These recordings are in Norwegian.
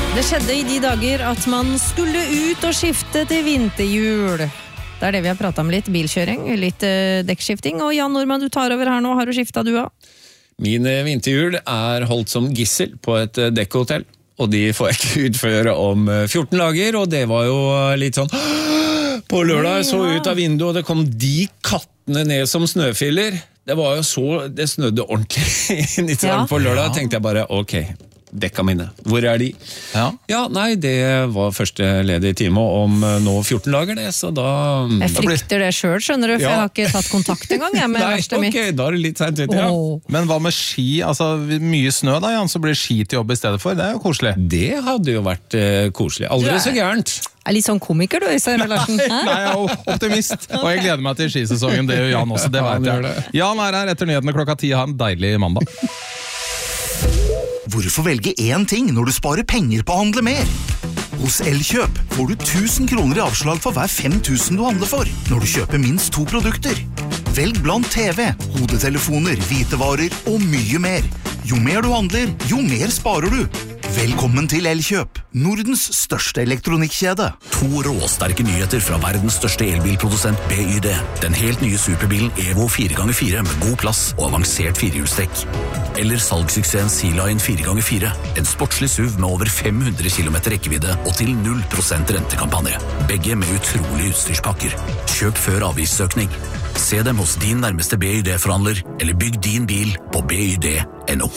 Det skjedde i de dager at man skulle ut og skifte til vinterhjul. Det det vi har pratet om litt. Bilkjøring, litt dekkskifting. Og Jan Normann, du tar over her nå. Har du skiftet du også? Mine vinterhjul holdt som gissel på et dekkhotell. Og de får jeg ikke utføre om 14 dager. Og det var jo litt sånn... På lørdag jeg så ut av vinduet, og det kom de kattene ned som snøfiller. Det var jo så... Det snødde ordentlig inn i tiden på lørdag. Tenkte jeg bare, ok... Dekka mine. Hvor de? Ja, nei, det var første ledige time om nå 14 dager det, så da... Jeg frykter det selv, skjønner du, for jeg har ikke tatt kontakt en gang med verste mitt. Nei, ok, da det litt sent, vet jeg. Men hva med ski? Altså, mye snø da, Jan, så blir ski til jobb i stedet for. Det jo koselig. Det hadde jo vært koselig. Aldri så gærent. Litt sånn komiker du, Øystein Larsen. Nei, jeg optimist, og jeg gleder meg til skisesongen, det gjør Jan også, det vet jeg. Jan her etter nyhetene 10:00, ha en deilig mandag. Hvorfor velge én ting når du sparer penger på å handle mer? Hos Elkjøp får du 1000 kroner i avslag for hver 5000 du handler for, når du kjøper minst 2 produkter. Velg blant TV, hodetelefoner, hvitevarer og mye mer. Jo mer du handler, jo mer sparer du. Velkommen til Elkjøp, Nordens største elektronikkjede. 2 råsterke nyheter fra verdens største elbilprodusent BYD. Den helt nye superbilen Evo 4x4 med god plass og avansert firehjulstrekk. Eller salgssuksessen Sea-Line 4x4. En sportslig SUV med over 500 km rekkevidde og til 0% rentekampanje. Begge med utrolige utstyrspakker. Kjøp før avgiftsøkning. Se dem hos din nærmeste BYD-forhandler, eller bygg din bil på byd.no.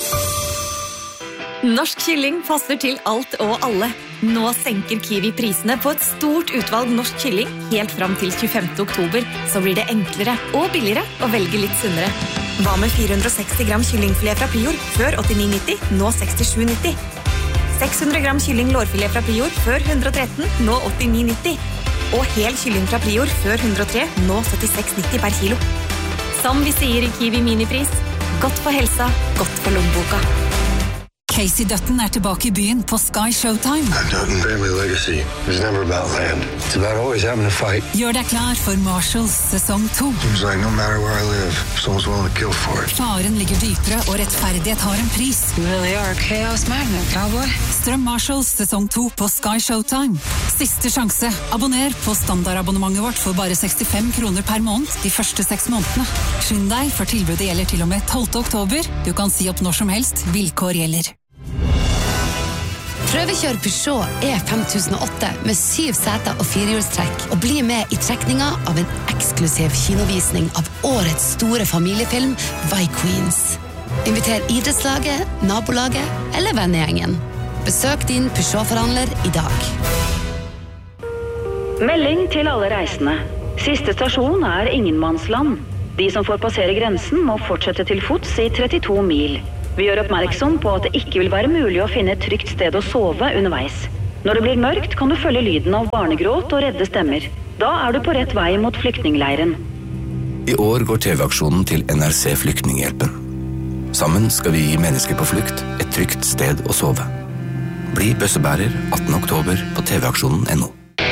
Norsk kylling passer til alt og alle. Nå senker Kiwi prisene på et stort utvalg norsk kylling helt fram til 25. oktober, så blir det enklere og billigere å velge litt sunnere. Hva med 460 gram kyllingfilet fra Prior, før 89,90, nå 67,90. 600 gram kylling lårfilet fra Prior, før 113, nå 89,90. Og hel kylling fra Prior, før 103, nå 76,90 per kilo. Som vi sier i Kiwi Minipris, godt for helsa, godt for lommeboka. Casey Dutton tilbake i byen på Sky Showtime. Dutton family legacy was never about land. It's about always having to fight. Gjør deg klar for Marshalls sesong 2. Seems like no matter where I live, someone's willing to kill for it. Faren ligger dypere, og rettferdighet har en pris. You really are a chaos magnet, cowboy. Strøm Marshalls sesong 2 på Sky Showtime. Siste sjanse. Abonner på standardabonnementet vårt for bare 65 kroner per måned de første 6 månedene. Skynd deg, for tilbudet gjelder til og med 12. oktober. Du kan si opp når som helst. Vilkår gjelder. Prøvekjør Peugeot E5008 med 7 seter og 4-hjulstrekk, og bli med i trekninga av en eksklusiv kinovisning av årets store familiefilm Queens. Inviter idrettslaget, nabolaget eller vennegjengen. Besøk din Peugeot-forhandler i dag. Melding til alle reisende. Siste stasjon Ingenmannsland. De som får passere grensen må fortsette til fots i 32 mil. Vi gjør oppmerksom på at det ikke vil være mulig å finne et trygt sted å sove underveis. Når det blir mørkt, kan du følge lyden av barnegråt og redde stemmer. Da du på rett vei mot flyktningleiren. I år går TV-aksjonen til NRC Flyktninghjelpen. Sammen skal vi gi mennesker på flukt et trygt sted å sove. Bli bøssebærer 18. oktober på tvaksjonen.no.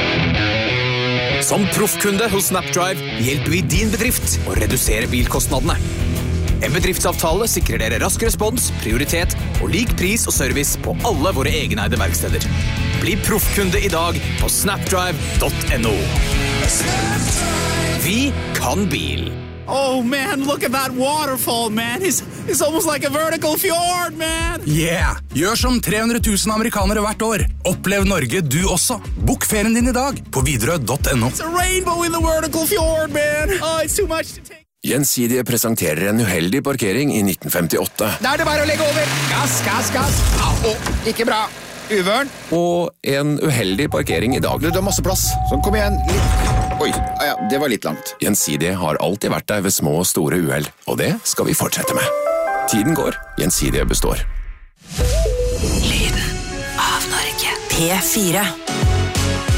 Som proffkunde hos Snapdrive hjelper vi din bedrift å redusere bilkostnadene. En bedriftsavtale sikrer dere rask respons, prioritet og lik pris og service på alle våre egeneide verksteder. Bli proffkunde i dag på snapdrive.no. Vi kan bil. Oh man, look at that waterfall, man. It's almost like a vertical fjord, man. Yeah, gjør som 300 000 amerikanere hvert år. Opplev Norge du også. Bok ferien din i dag på Widerøe.no. It's a rainbow in the vertical fjord, man. Oh, it's too much to take. Gjensidige presenterer en uheldig parkering i 1958. Da det bare å legge over. Gass, gass, gass. Au, ikke bra. Uvørn. Og en uheldig parkering i dag. Du har masse plass, så kom igjen. Oi, ja, det var litt langt. Gjensidige har alltid vært der ved små og store uheld, og det skal vi fortsette med. Tiden går, Gjensidige består. Lyden av Norge. P4